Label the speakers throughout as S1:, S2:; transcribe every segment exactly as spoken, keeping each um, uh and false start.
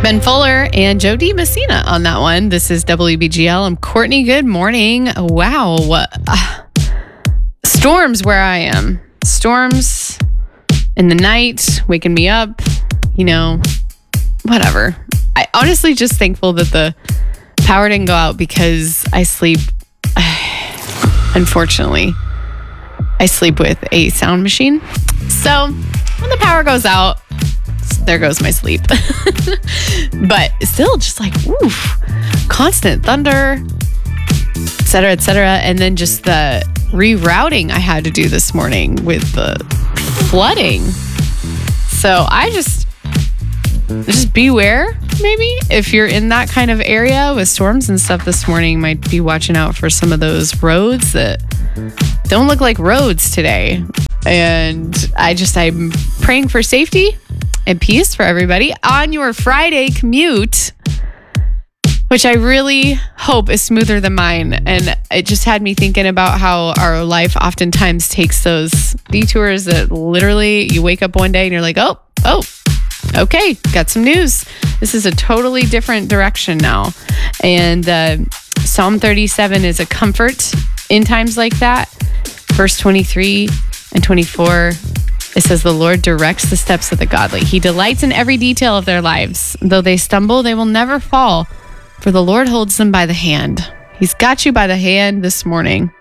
S1: Ben Fuller and Joe D. Messina on that one. This is W B G L. I'm Courtney. Good morning. Wow. Uh, storms where I am. Storms in the night, waking me up, you know, whatever. I honestly just thankful that the power didn't go out because I sleep, unfortunately, I sleep with a sound machine. So when the power goes out, there goes my sleep. But still just like, oof, constant thunder, et cetera, et cetera. And then just the rerouting I had to do this morning with the flooding. So I just, just beware, maybe, if you're in that kind of area with storms and stuff this morning, might be watching out for some of those roads that don't look like roads today. And I just, I'm praying for safety and peace for everybody on your Friday commute, which I really hope is smoother than mine. And it just had me thinking about how our life oftentimes takes those detours that literally you wake up one day and you're like, oh, oh, okay, got some news. This is a totally different direction now. And uh, Psalm thirty-seven is a comfort in times like that. Verse twenty-three and twenty-four, it says, the Lord directs the steps of the godly. He delights in every detail of their lives. Though they stumble, they will never fall, for the Lord holds them by the hand. He's got you by the hand this morning.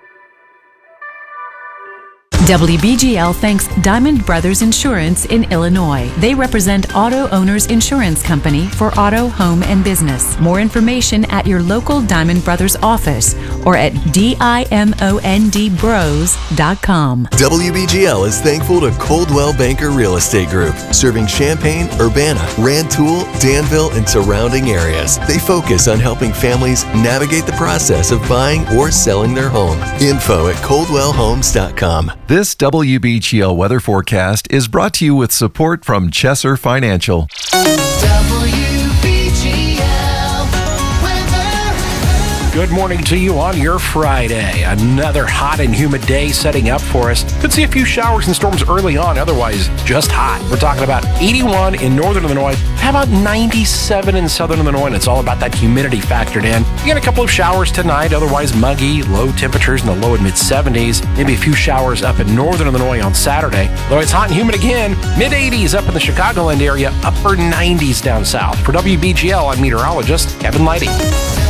S2: W B G L thanks Diamond Brothers Insurance in Illinois. They represent Auto Owners Insurance Company for auto, home, and business. More information at your local Diamond Brothers office or at diamond bros dot com.
S3: W B G L is thankful to Coldwell Banker Real Estate Group, serving Champaign, Urbana, Rantoul, Danville, and surrounding areas. They focus on helping families navigate the process of buying or selling their home. Info at coldwell homes dot com.
S4: This W B G L weather forecast is brought to you with support from Chesser Financial.
S5: W B G L weather. Good morning to you on your Friday. Another hot and humid day setting up for us. Could see a few showers and storms early on, otherwise just hot. We're talking about eighty-one in northern Illinois. How about ninety-seven in southern Illinois? And it's all about that humidity factored in. You get a couple of showers tonight, otherwise muggy, low temperatures in the low and mid seventies. Maybe a few showers up in northern Illinois on Saturday. Though it's hot and humid again, mid eighties up in the Chicagoland area, upper nineties down south. For W B G L, I'm meteorologist Kevin Lighty.